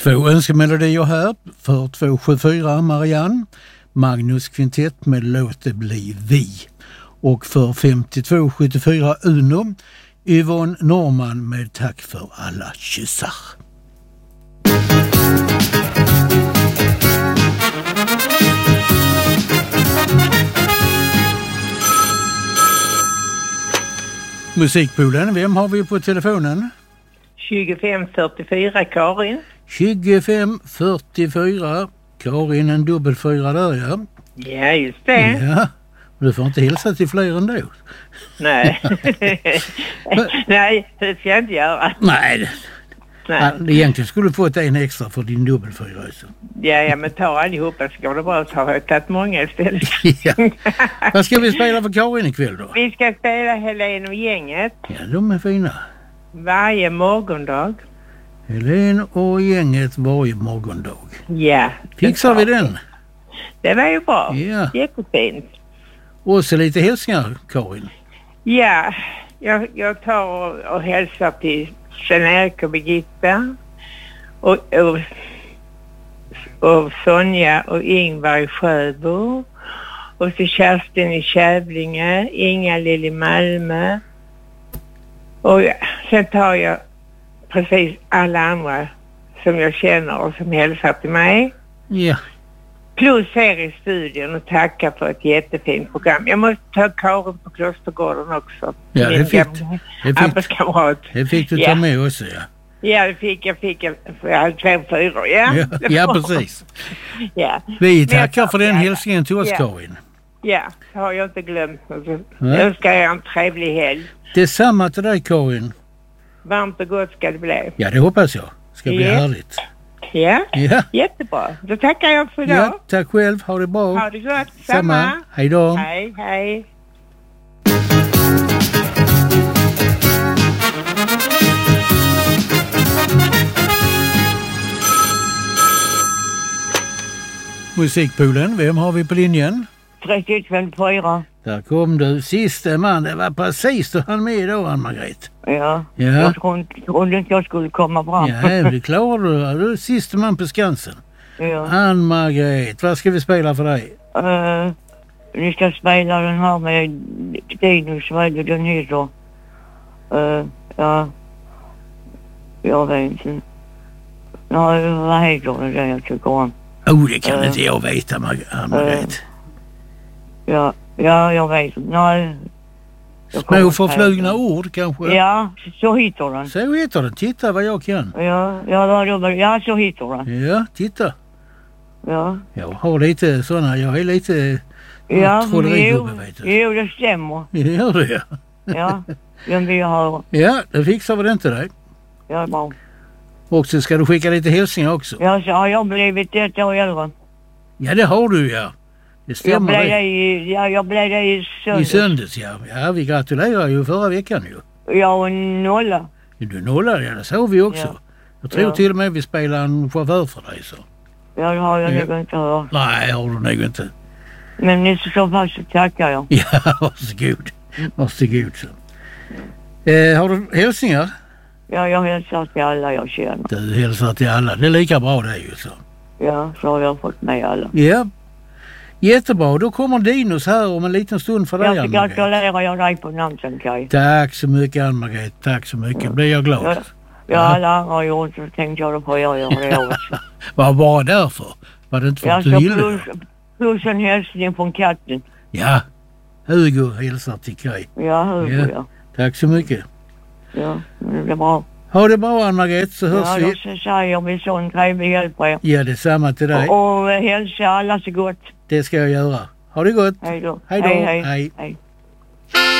2 önskemelodier här för 274 Marianne. Magnus Kvintett med Låt det bli vi. Och för 5274 Uno, Yvonne Norman med Tack för alla kyssar. Musikpoolen, vem har vi på telefonen? 2544 Karin. 2544 Karin, en dubbelfyra där, ja. Ja, just det. Ja, du får inte hälsa till fler ändå. Nej. Nej, det ska jag inte göra. Nej. Egentligen skulle du fått en extra för din dubbelfyra. Ja, men ta allihopa så går det bra att ha tagit många istället. Ja. Vad ska vi spela för Karin ikväll då? Vi ska spela Helen och gänget. Ja, de är fina. Varje morgondag. Helen och gänget varje morgondag. Ja. Fixar vi den? Det var ju bra. Ja. Jättefint. Och så lite hälsningar, Karin. Ja, jag tar och hälsar till Sven-Erik och Birgitta och Sonja och Ingvar i Sjöbo och till Kerstin i Kävlinge, Inga-Lill i Malmö och sen tar jag precis alla andra som jag känner och som hälsar till mig. Ja. Plus här i studion och tacka för ett jättefint program. Jag måste ta Karin på Klostergården också. Ja, det fick du ta med också, ja. Ja, det fick jag. För jag hade 2 4, ja. Ja, precis. Ja. Vi tackar för den hälsningen till oss, Karin. Ja, det har jag inte glömt. Jag önskar er en trevlig helg. Detsamma till dig, Karin. Varmt och gott ska det bli. Ja, det hoppas jag. Ska bli härligt. Ja, jättebra. Då tackar jag för idag. Ja, tack själv. Ha det bra. Ha det gott. Samma. Hej då. Hej, hej. Musikpoolen, vem har vi på linjen? 3154. Där kom du. Sista man, det var precis du hann med idag, Ann-Margret. Ja. Jag trodde inte jag skulle komma fram. Ja, det klarar du. Du är sista man på Skansen. Ja. Ann-Margret, vad ska vi spela för dig? Vi ska spela den här med Dinus, vad är det den heter? Ja. Jag vet inte. Ja, vad heter det jag tycker om? Det kan inte jag veta, Ann-Margret. Ja, jag vet. Nej. Små förflugna ord kanske? Ja, så heter den. Så heter den. Titta vad jag kan. Ja, så heter den. Ja, titta. Ja. Jag har lite sådana, jag är lite trollerigubbe, vet du. Jo, det stämmer. Det gör det, ja. Ja, den vill jag höra. Ja, det fixar vi den till dig. Ja, bra. Och så ska du skicka lite hälsningar också. Ja, så har jag blivit 1 år äldre. Ja, det har du, ja. Det stämmer. Jag blev det i söndags. I söndags, ja. Ja, vi gratulerar ju förra veckan ju. Ja, och 0. Du nollar, ja, det såg vi också. Ja. Jag tror till och med vi spelar en chaufför för dig, så. Ja, det har jag nog inte hört. Nej, har du nog inte. Men i så fall så tackar jag. Ja, varsågod. Varsågod, så. Har du hälsningar? Ja, jag hälsar till alla jag känner. Du hälsar till alla. Det är lika bra det ju, så. Ja, så har jag fått med alla. Ja. Jättebra, då kommer Dinos här om en liten stund för dig, Ann-Margret. Jag gratulerar jag dig på namnsdagen, Kaj. Tack så mycket, Ann-Margret. Tack så mycket. Blir jag glad. Ja, alla andra har gjort så tänkte jag på jag gör det också. Vad var därför? Var det inte för att du gillade? Plus en hälsning från katten. Ja, Hugo hälsar till Kaj. Ja, Hugo, ja. Tack så mycket. Ja, det är bra. Ha det bra, Ann-Margret, så hörs vi. Ja, så säger vi så en trevlig hjälp på er. Ja, det är samma till dig. Och hälsa alla så gott. Det ska jag göra. Ha det gott. Hej då. Hej då. Hej.